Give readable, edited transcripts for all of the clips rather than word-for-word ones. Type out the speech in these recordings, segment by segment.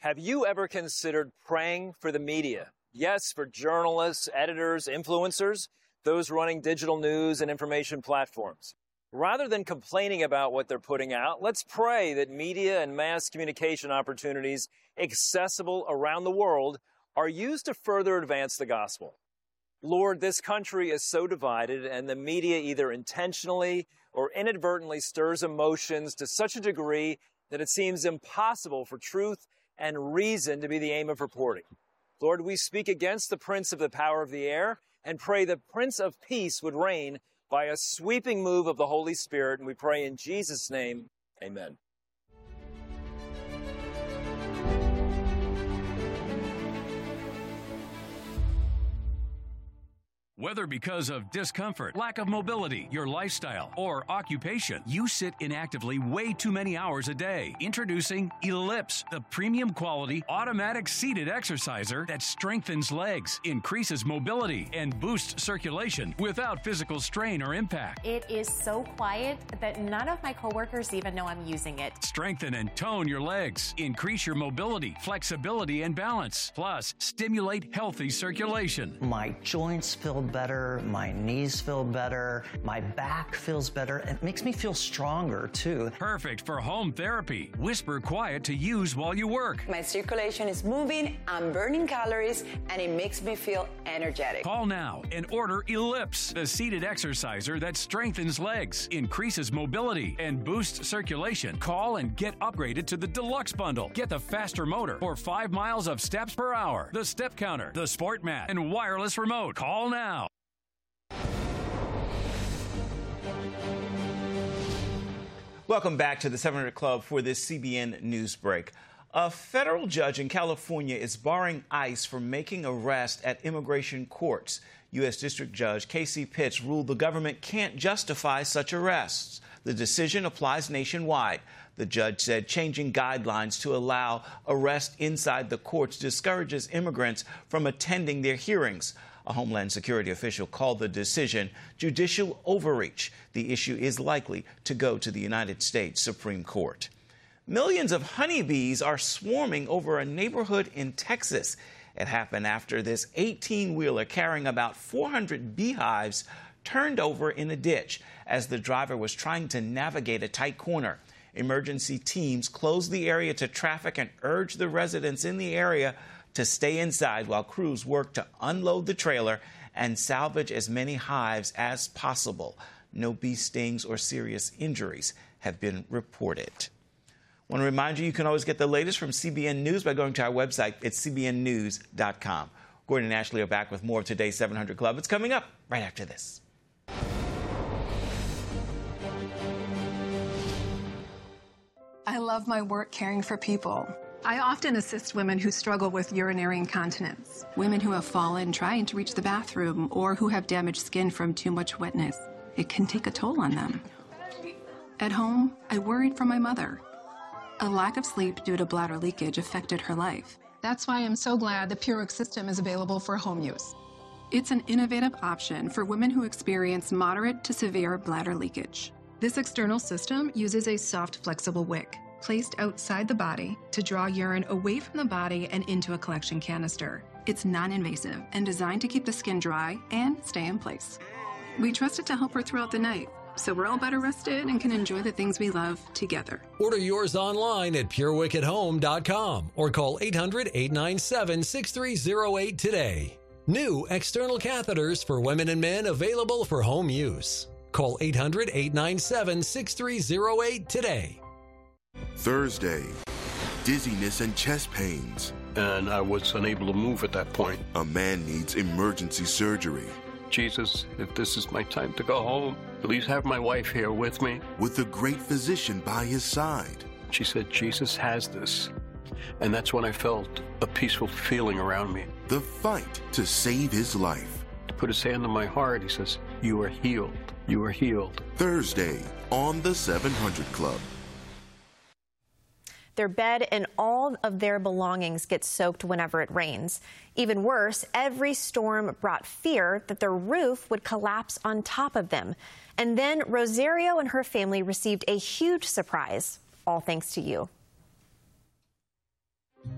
Have you ever considered praying for the media? Yes, for journalists, editors, influencers, those running digital news and information platforms. Rather than complaining about what they're putting out, let's pray that media and mass communication opportunities accessible around the world are used to further advance the gospel. Lord, this country is so divided, and the media either intentionally or inadvertently stirs emotions to such a degree that it seems impossible for truth and reason to be the aim of reporting. Lord, we speak against the prince of the power of the air and pray the Prince of Peace would reign by a sweeping move of the Holy Spirit. And we pray in Jesus' name, amen. Whether because of discomfort, lack of mobility, your lifestyle, or occupation, you sit inactively way too many hours a day. Introducing Ellipse, the premium quality automatic seated exerciser that strengthens legs, increases mobility, and boosts circulation without physical strain or impact. It is so quiet that none of my coworkers even know I'm using it. Strengthen and tone your legs, increase your mobility, flexibility, and balance. Plus, stimulate healthy circulation. My joints feel better, my knees feel better, my back feels better. It makes me feel stronger too. Perfect for home therapy. Whisper quiet to use while you work. My circulation is moving, I'm burning calories, and it makes me feel energetic. Call now and order Ellipse, the seated exerciser that strengthens legs, increases mobility, and boosts circulation. Call and get upgraded to the Deluxe Bundle. Get the faster motor for 5 miles of steps per hour, the step counter, the sport mat, and wireless remote. Call now. Welcome back to the 700 Club for this CBN News Break. A federal judge in California is barring ICE from making arrests at immigration courts. U.S. District Judge Casey Pitts ruled the government can't justify such arrests. The decision applies nationwide. The judge said changing guidelines to allow arrest inside the courts discourages immigrants from attending their hearings. A Homeland Security official called the decision judicial overreach. The issue is likely to go to the United States Supreme Court. Millions of honeybees are swarming over a neighborhood in Texas. It happened after this 18-wheeler carrying about 400 beehives turned over in a ditch as the driver was trying to navigate a tight corner. Emergency teams closed the area to traffic and urged the residents in the area to stay inside while crews work to unload the trailer and salvage as many hives as possible. No bee stings or serious injuries have been reported. I want to remind you, you can always get the latest from CBN News by going to our website at cbnnews.com. Gordon and Ashley are back with more of today's 700 Club. It's coming up right after this. I love my work caring for people. I often assist women who struggle with urinary incontinence, women who have fallen trying to reach the bathroom, or who have damaged skin from too much wetness. It can take a toll on them. At home, I worried for my mother. A lack of sleep due to bladder leakage affected her life. That's why I'm so glad the PureWick system is available for home use. It's an innovative option for women who experience moderate to severe bladder leakage. This external system uses a soft, flexible wick placed outside the body to draw urine away from the body and into a collection canister. It's non-invasive and designed to keep the skin dry and stay in place. We trust it to help her throughout the night, so we're all better rested and can enjoy the things we love together. Order yours online at PureWickAtHome.com or call 800-897-6308 today. New external catheters for women and men available for home use. Call 800-897-6308 today. Thursday, dizziness and chest pains. And I was unable to move at that point. A man needs emergency surgery. Jesus, if this is my time to go home, please have my wife here with me. With the great physician by his side. She said, Jesus has this. And that's when I felt a peaceful feeling around me. The fight to save his life. To put his hand on my heart, he says, you are healed. You are healed. Thursday on the 700 Club. Their bed and all of their belongings get soaked whenever it rains. Even worse, every storm brought fear that their roof would collapse on top of them. And then Rosario and her family received a huge surprise, all thanks to you.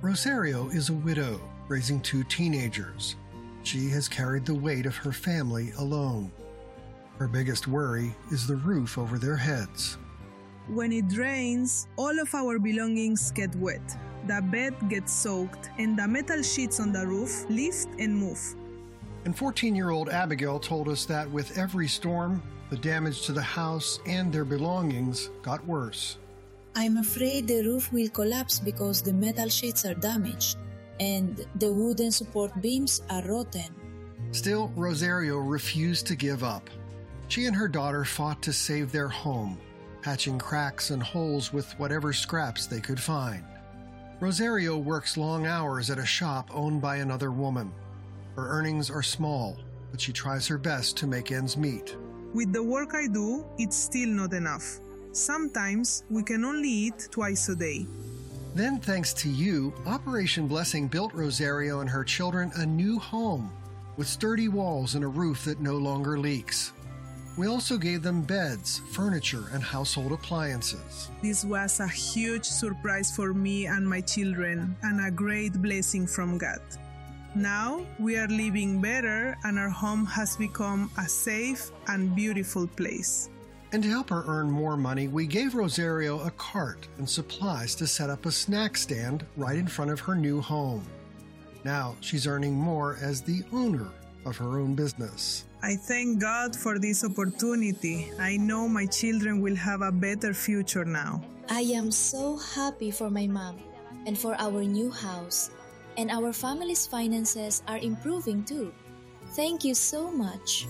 Rosario is a widow, raising 2 teenagers. She has carried the weight of her family alone. Her biggest worry is the roof over their heads. When it rains, all of our belongings get wet. The bed gets soaked, and the metal sheets on the roof lift and move. And 14-year-old Abigail told us that with every storm, the damage to the house and their belongings got worse. I'm afraid the roof will collapse because the metal sheets are damaged and the wooden support beams are rotten. Still, Rosario refused to give up. She and her daughter fought to save their home, patching cracks and holes with whatever scraps they could find. Rosario works long hours at a shop owned by another woman. Her earnings are small, but she tries her best to make ends meet. With the work I do, it's still not enough. Sometimes we can only eat twice a day. Then, thanks to you, Operation Blessing built Rosario and her children a new home with sturdy walls and a roof that no longer leaks. We also gave them beds, furniture, and household appliances. This was a huge surprise for me and my children, and a great blessing from God. Now we are living better, and our home has become a safe and beautiful place. And to help her earn more money, we gave Rosario a cart and supplies to set up a snack stand right in front of her new home. Now she's earning more as the owner of her own business. I thank God for this opportunity. I know my children will have a better future now. I am so happy for my mom and for our new house. And our family's finances are improving too. Thank you so much.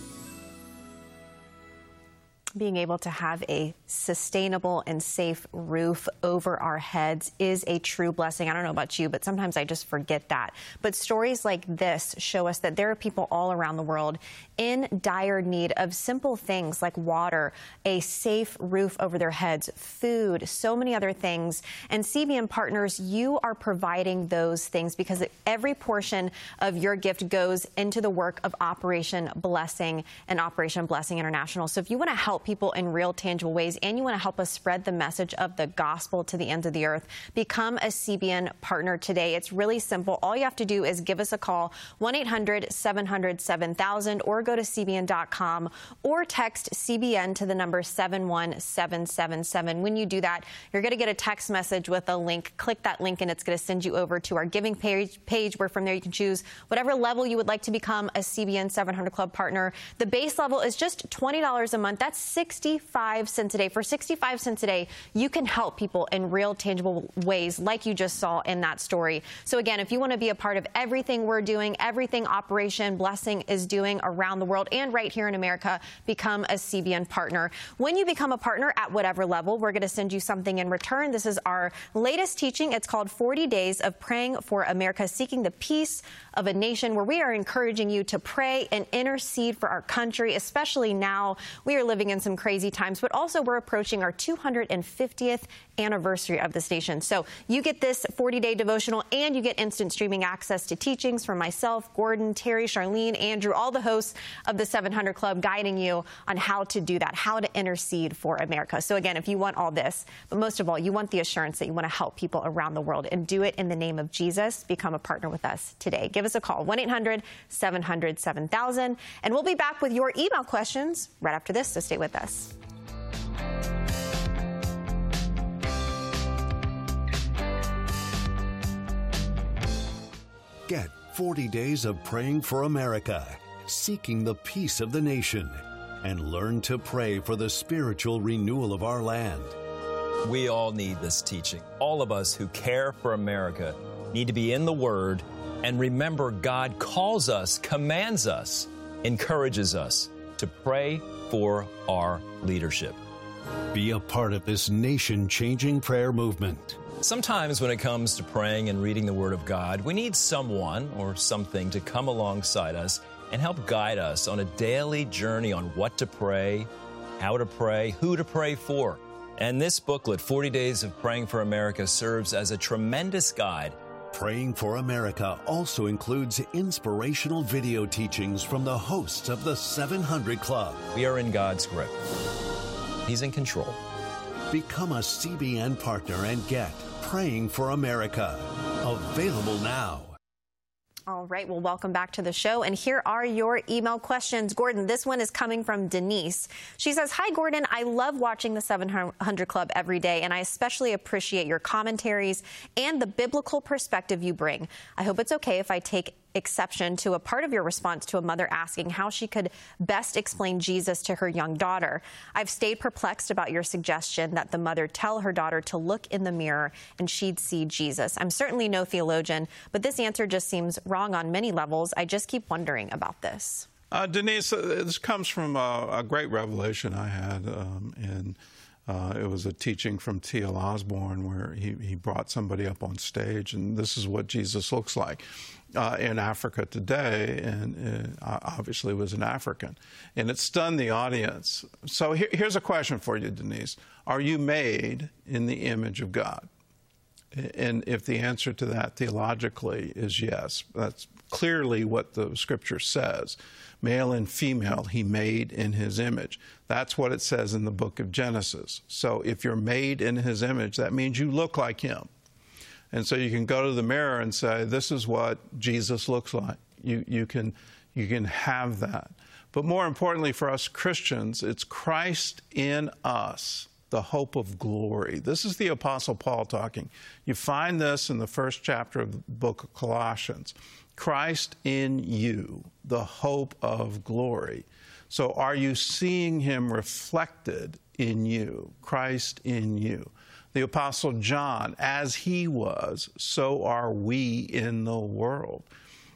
Being able to have a sustainable and safe roof over our heads is a true blessing. I don't know about you, but sometimes I just forget that. But stories like this show us that there are people all around the world in dire need of simple things like water, a safe roof over their heads, food, so many other things. And CBN Partners, you are providing those things because every portion of your gift goes into the work of Operation Blessing and Operation Blessing International. So if you want to help people in real, tangible ways, and you want to help us spread the message of the gospel to the ends of the earth, become a CBN partner today. It's really simple. All you have to do is give us a call, 1-800-700-7000, or go to CBN.com, or text CBN to the number 71777. When you do that, you're going to get a text message with a link. Click that link, and it's going to send you over to our giving page, where from there you can choose whatever level you would like to become a CBN 700 Club partner. The base level is just $20 a month. That's 65 cents a day. For 65 cents a day, you can help people in real, tangible ways like you just saw in that story. So again, if you want to be a part of everything we're doing, everything Operation Blessing is doing around the world and right here in America, become a CBN partner. When you become a partner at whatever level, we're going to send you something in return. This is our latest teaching. It's called 40 Days of Praying for America, Seeking the Peace of a Nation, where we are encouraging you to pray and intercede for our country, especially now. We are living in some crazy times, but also we're approaching our 250th anniversary of this nation. So you get this 40-day devotional, and you get instant streaming access to teachings from myself, Gordon, Terry, Charlene, Andrew, all the hosts of the 700 Club, guiding you on how to do that, how to intercede for America. So again, if you want all this, but most of all, you want the assurance that you want to help people around the world and do it in the name of Jesus, become a partner with us today. Give us a call, 1-800-700-7000, and we'll be back with your email questions right after this, so stay with us. Get 40 Days of Praying for America, Seeking the Peace of the Nation, and learn to pray for the spiritual renewal of our land. We all need this teaching. All of us who care for America need to be in the Word and remember God calls us, commands us, encourages us to pray for our leadership. Be a part of this nation-changing prayer movement. Sometimes when it comes to praying and reading the Word of God, we need someone or something to come alongside us and help guide us on a daily journey on what to pray, how to pray, who to pray for. And this booklet, 40 Days of Praying for America, serves as a tremendous guide. Praying for America also includes inspirational video teachings from the hosts of the 700 Club. We are in God's grip. He's in control. Become a CBN partner and get Praying for America, a Available now. All right, well, welcome back to the show. And here are your email questions. Gordon, this one is coming from Denise. She says, hi, Gordon. I love watching the 700 Club every day, and I especially appreciate your commentaries and the biblical perspective you bring. I hope it's okay if I take exception to a part of your response to a mother asking how she could best explain Jesus to her young daughter. I've stayed perplexed about your suggestion that the mother tell her daughter to look in the mirror and she'd see Jesus. I'm certainly no theologian, but this answer just seems wrong on many levels. I just keep wondering about this. Denise, this comes from a great revelation I had, it was a teaching from T.L. Osborne where he brought somebody up on stage, and this is what Jesus looks like in Africa today, and obviously was an African. And it stunned the audience. So here's a question for you, Denise. Are you made in the image of God? And if the answer to that theologically is yes, that's clearly what the Scripture says. Male and female, he made in his image. That's what it says in the book of Genesis. So if you're made in his image, that means you look like him. And so you can go to the mirror and say, this is what Jesus looks like. You can have that. But more importantly for us Christians, it's Christ in us, the hope of glory. This is the Apostle Paul talking. You find this in the first chapter of the book of Colossians. Christ in you, the hope of glory. So are you seeing him reflected in you? Christ in you. The Apostle John, as he was, so are we in the world.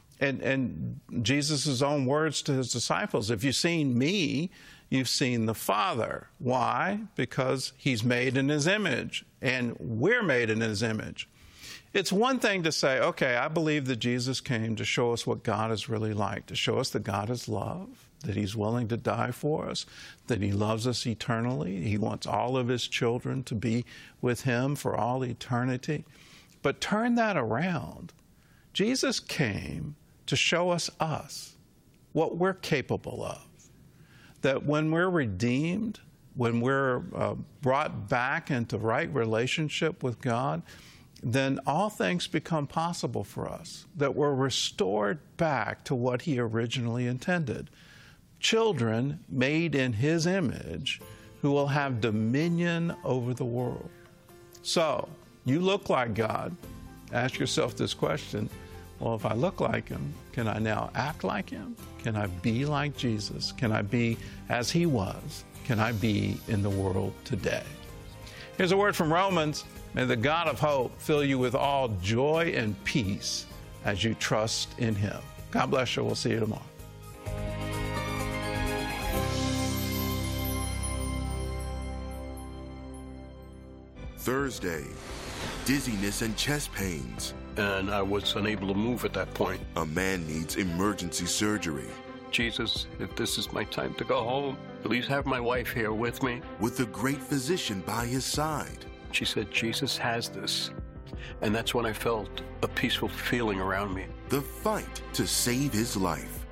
And Jesus' own words to his disciples, if you've seen me, you've seen the Father. Why? Because he's made in his image, and we're made in his image. It's one thing to say, okay, I believe that Jesus came to show us what God is really like, to show us that God is love, that he's willing to die for us, that he loves us eternally. He wants all of his children to be with him for all eternity. But turn that around. Jesus came to show us what we're capable of. That when we're redeemed, when we're brought back into right relationship with God, then all things become possible for us, that we're restored back to what he originally intended. Children made in his image who will have dominion over the world. So, you look like God. Ask yourself this question, well, if I look like him, can I now act like him? Can I be like Jesus? Can I be as he was? Can I be in the world today? Here's a word from Romans. May the God of hope fill you with all joy and peace as you trust in him. God bless you. We'll see you tomorrow. Thursday, dizziness and chest pains. And I was unable to move at that point. A man needs emergency surgery. Jesus, if this is my time to go home, please have my wife here with me. With a great physician by his side. She said, Jesus has this. And that's when I felt a peaceful feeling around me. The fight to save his life.